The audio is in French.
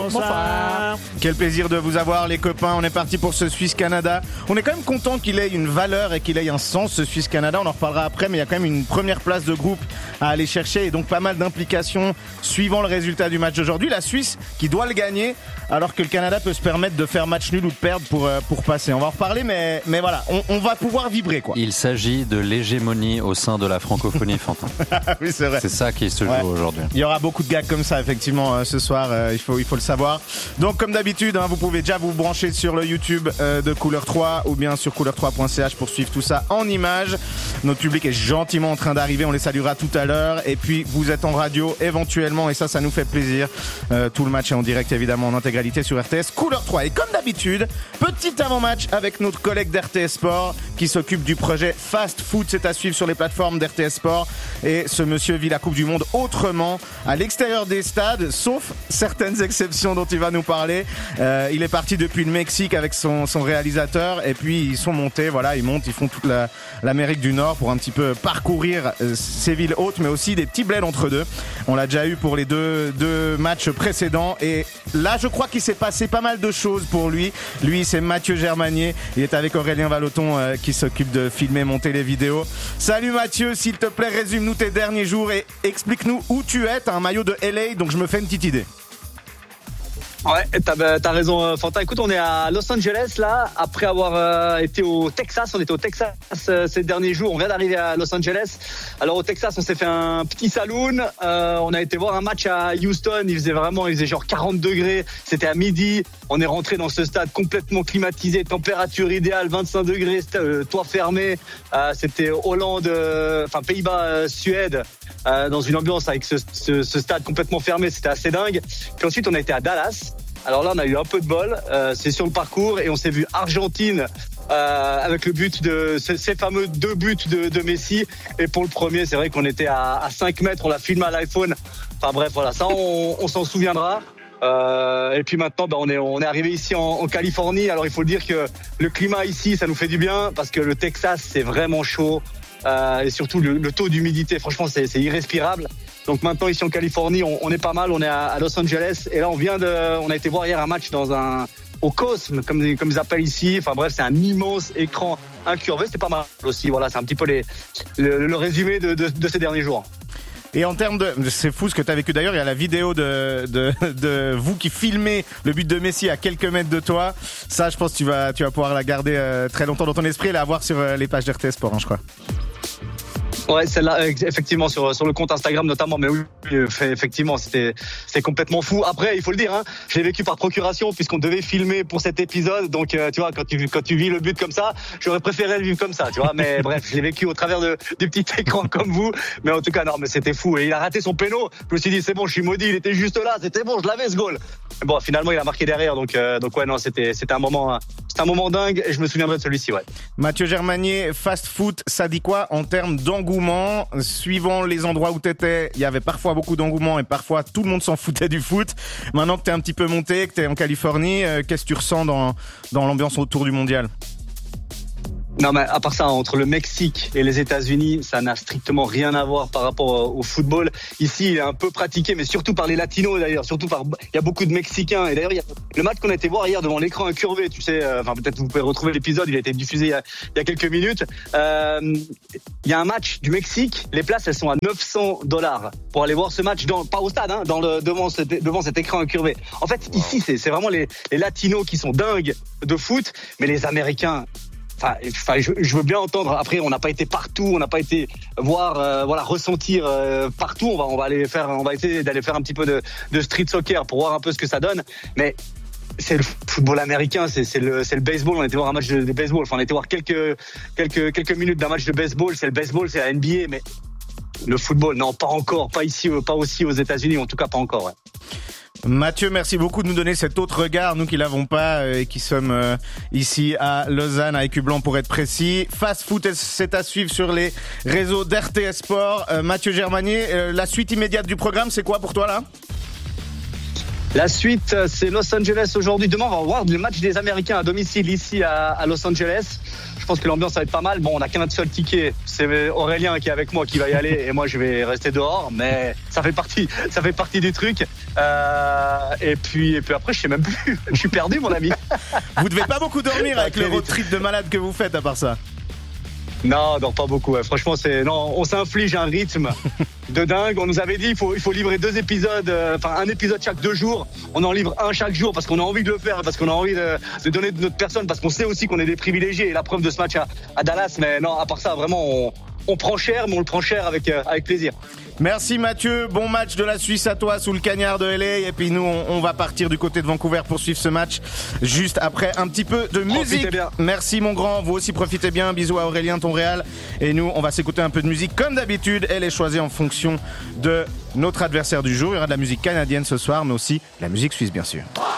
Bonsoir. Quel plaisir de vous avoir, les copains. On est parti pour ce Suisse-Canada. On est quand même content qu'il ait une valeur et qu'il ait un sens, ce Suisse-Canada. On en reparlera après, mais il y a quand même une première place de groupe à aller chercher et donc pas mal d'implications suivant le résultat du match d'aujourd'hui. La Suisse qui doit le gagner, alors que le Canada peut se permettre de faire match nul ou de perdre pour passer. On va en reparler, mais voilà, on va pouvoir vibrer, quoi. Il s'agit de l'hégémonie au sein de la francophonie, Fantin. Oui, c'est vrai. C'est ça qui se joue aujourd'hui. Il y aura beaucoup de gags comme ça, effectivement, ce soir. Il faut le savoir. Donc, comme d'habitude, vous pouvez déjà vous brancher sur le YouTube de Couleur 3 ou bien sur couleur3.ch pour suivre tout ça en images. Notre public est gentiment en train d'arriver. On les saluera tout à l'heure. Et puis, vous êtes en radio éventuellement, et ça nous fait plaisir. Tout le match est en direct, évidemment, en intégralité sur RTS Couleur 3. Et comme d'habitude, petit avant-match avec notre collègue d'RTS Sport qui s'occupe du projet Fast Foot. C'est à suivre sur les plateformes d'RTS Sport. Et ce monsieur vit la Coupe du Monde autrement, à l'extérieur des stades, sauf certaines exceptions dont il va nous parler. Il est parti depuis le Mexique avec son réalisateur, et puis ils sont montés, ils font toute l'Amérique du Nord pour un petit peu parcourir ces villes hautes, mais aussi des petits bleds entre deux. On l'a déjà eu pour les deux matchs précédents, et là je crois qu'il s'est passé pas mal de choses pour lui. Lui, c'est Mathieu Germanier. Il est avec Aurélien Vallotton qui s'occupe de filmer, monter les vidéos. Salut Mathieu, s'il te plaît, résume-nous tes derniers jours et explique-nous où tu es. T'as un maillot de LA, donc je me fais une petite idée. Ouais, t'as raison, Fantin. Écoute, on est à Los Angeles là, après avoir été au Texas. On était au Texas ces derniers jours. On vient d'arriver à Los Angeles. Alors au Texas, on s'est fait un petit saloon. On a été voir un match à Houston. Il faisait genre 40 degrés. C'était à midi. On est rentré dans ce stade complètement climatisé, température idéale, 25 degrés, toit fermé. C'était Hollande, Pays-Bas, Suède, dans une ambiance avec ce stade complètement fermé. C'était assez dingue. Puis ensuite, on a été à Dallas. Alors là, on a eu un peu de bol. C'est sur le parcours et on s'est vu Argentine avec le but de ces fameux 2 buts de Messi. Et pour le premier, c'est vrai qu'on était à 5 mètres. On l'a filmé à l'iPhone. Enfin bref, voilà, ça on s'en souviendra. Et puis maintenant, on est arrivé ici en Californie. Alors il faut dire que le climat ici, ça nous fait du bien parce que le Texas, c'est vraiment chaud. Et surtout le taux d'humidité, franchement, c'est irrespirable. Donc maintenant ici en Californie, on est pas mal. On est à Los Angeles et là on a été voir hier un match au Cosme, comme ils appellent ici. Enfin bref, c'est un immense écran incurvé. C'est pas mal aussi. Voilà, c'est un petit peu le résumé de ces derniers jours. Et en termes c'est fou ce que tu as vécu d'ailleurs, il y a la vidéo de vous qui filmez le but de Messi à quelques mètres de toi. Ça, je pense que tu vas pouvoir la garder très longtemps dans ton esprit et la voir sur les pages d'RTS Sport, je crois. Ouais, celle-là, effectivement, sur le compte Instagram notamment, mais oui, effectivement, c'est complètement fou. Après, il faut le dire, je l'ai vécu par procuration puisqu'on devait filmer pour cet épisode. Donc, tu vois, quand tu vis le but comme ça, j'aurais préféré le vivre comme ça, tu vois. Mais bref, je l'ai vécu au travers du petit écran comme vous. Mais en tout cas, non, mais c'était fou. Et il a raté son péno. Je me suis dit, c'est bon, je suis maudit. Il était juste là. C'était bon, je l'avais ce goal. Mais bon, finalement, il a marqué derrière. Donc ouais, non, c'était un moment dingue. Et je me souviendrai de celui-ci, ouais. Mathieu Germanier, Fast Foot, ça dit quoi en termes d'engouement? Suivant les endroits où t'étais, il y avait parfois beaucoup d'engouement et parfois tout le monde s'en foutait du foot. Maintenant que t'es un petit peu monté, que t'es en Californie, qu'est-ce que tu ressens dans l'ambiance autour du mondial? Non, mais à part ça, entre le Mexique et les États-Unis, ça n'a strictement rien à voir par rapport au football. Ici, il est un peu pratiqué, mais surtout par les Latinos d'ailleurs. Il y a beaucoup de Mexicains. Et d'ailleurs, il y a le match qu'on a été voir hier devant l'écran incurvé. Tu sais, peut-être vous pouvez retrouver l'épisode. Il a été diffusé il y a quelques minutes. Il y a un match du Mexique. Les places, elles sont à $900 pour aller voir ce match pas au stade, devant cet écran incurvé. En fait, ici, c'est vraiment les Latinos qui sont dingues de foot, mais les Américains. Je veux bien entendre. Après, on n'a pas été partout, on n'a pas été voir, ressentir partout. On va essayer d'aller faire un petit peu de street soccer pour voir un peu ce que ça donne. Mais c'est le football américain, c'est le baseball. On a été voir un match de baseball. Enfin, on a été voir quelques minutes d'un match de baseball. C'est le baseball, c'est la NBA, mais le football, non, pas encore, pas ici, pas aussi aux États-Unis, en tout cas pas encore. Ouais. Mathieu, merci beaucoup de nous donner cet autre regard, nous qui l'avons pas et qui sommes ici à Lausanne, à Écublanc pour être précis. Fast Foot, c'est à suivre sur les réseaux d'RTS Sport. Mathieu Germanier, la suite immédiate du programme, c'est quoi pour toi là ? La suite, c'est Los Angeles aujourd'hui. Demain, on va voir le match des Américains à domicile ici à Los Angeles. Je pense que l'ambiance va être pas mal. Bon, on a qu'un seul ticket. C'est Aurélien qui est avec moi qui va y aller et moi je vais rester dehors. Mais ça fait partie des trucs. Et puis après, je sais même plus. Je suis perdu, mon ami. Vous devez pas beaucoup dormir avec le road trip de malade que vous faites à part ça. Non, pas beaucoup. Ouais. Franchement, on s'inflige un rythme de dingue. On nous avait dit il faut livrer 2 épisodes, un épisode chaque 2 jours. On en livre un chaque jour parce qu'on a envie de le faire, parce qu'on a envie de donner de notre personne, parce qu'on sait aussi qu'on est des privilégiés. Et la preuve de ce match à Dallas. Mais non, à part ça, vraiment, on prend cher, mais on le prend cher avec plaisir. Merci Mathieu, bon match de la Suisse à toi sous le cagnard de LA. Et puis nous on va partir du côté de Vancouver pour suivre ce match juste après un petit peu de musique. Merci mon grand, vous aussi profitez bien, bisous à Aurélien Tonréal. Et nous on va s'écouter un peu de musique comme d'habitude. Elle est choisie en fonction de notre adversaire du jour. Il y aura de la musique canadienne ce soir, mais aussi de la musique suisse bien sûr.